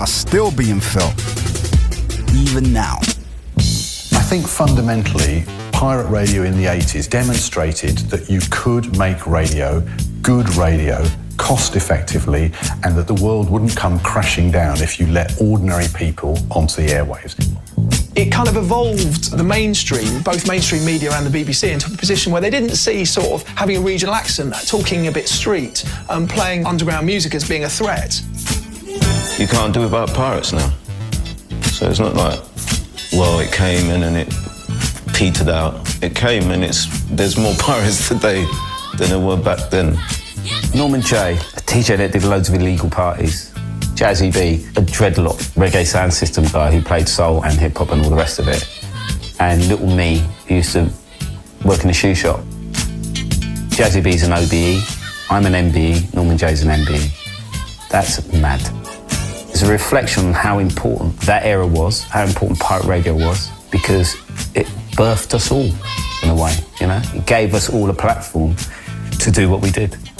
are still being felt, even now. I think fundamentally, pirate radio in the 80s demonstrated that you could make radio, good radio, cost effectively, and that the world wouldn't come crashing down if you let ordinary people onto the airwaves. It kind of evolved the mainstream, both mainstream media and the BBC, into a position where they didn't see sort of having a regional accent, talking a bit street, playing underground music as being a threat. You can't do it without pirates now. So it's not like, well, it came in and it petered out. It came and there's more pirates today than there were back then. Norman J, a DJ that did loads of illegal parties. Jazzy B, a dreadlock reggae sound system guy who played soul and hip-hop and all the rest of it. And Little Me, who used to work in a shoe shop. Jazzy B's an OBE, I'm an MBE, Norman J's an MBE. That's mad. It's a reflection on how important that era was, how important pirate radio was, because it birthed us all, in a way, you know? It gave us all a platform to do what we did.